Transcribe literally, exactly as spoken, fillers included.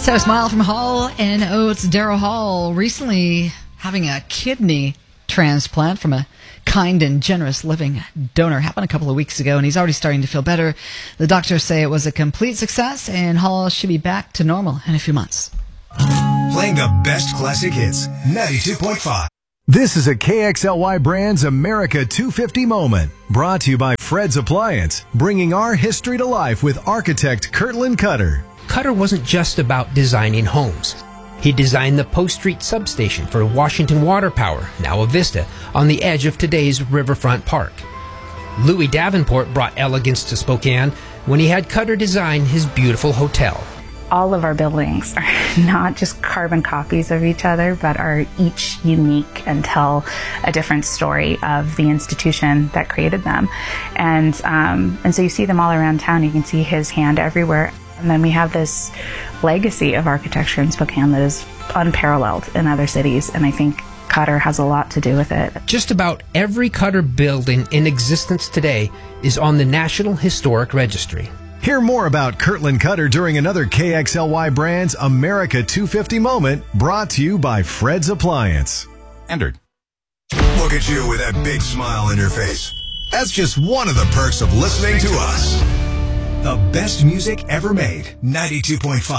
Sarah Smile from Hall and Oates. Daryl Hall recently having a kidney transplant from a kind and generous living donor. Happened a couple of weeks ago, and he's already starting to feel better. The doctors say it was a complete success, and Hall should be back to normal in a few months. Playing the best classic hits, ninety-two point five. This is a K X L Y Brands America two fifty moment, brought to you by Fred's Appliance, bringing our history to life with architect Kirtland Cutter. Cutter wasn't just about designing homes. He designed the Post Street substation for Washington Water Power, now Avista, on the edge of today's Riverfront Park. Louis Davenport brought elegance to Spokane when he had Cutter design his beautiful hotel. All of our buildings are not just carbon copies of each other, but are each unique and tell a different story of the institution that created them. And, um, and so you see them all around town. You can see his hand everywhere. And then we have this legacy of architecture in Spokane that is unparalleled in other cities, and I think Cutter has a lot to do with it. Just about every Cutter building in existence today is on the National Historic Registry. Hear more about Kirtland Cutter during another K X L Y Brands America two fifty moment, brought to you by Fred's Appliance. Standard. Look at you with that big smile on your face. That's just one of the perks of listening to us. The best music ever made, ninety-two point five.